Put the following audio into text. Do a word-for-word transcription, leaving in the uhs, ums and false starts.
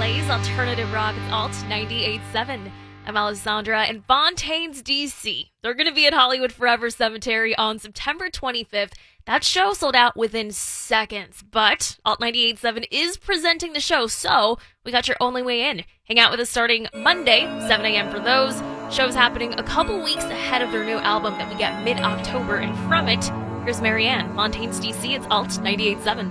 L A's alternative rock. It's Alt ninety-eight point seven. I'm Alessandra, and Fontaines, D C They're going to be at Hollywood Forever Cemetery on September twenty-fifth. That show sold out within seconds, but Alt ninety-eight point seven is presenting the show, so we got your only way in. Hang out with us starting Monday, seven a.m. for those. Show's happening a couple weeks ahead of their new album that we get mid-October, and from it, here's Marianne. Fontaines, D C, it's Alt ninety-eight point seven.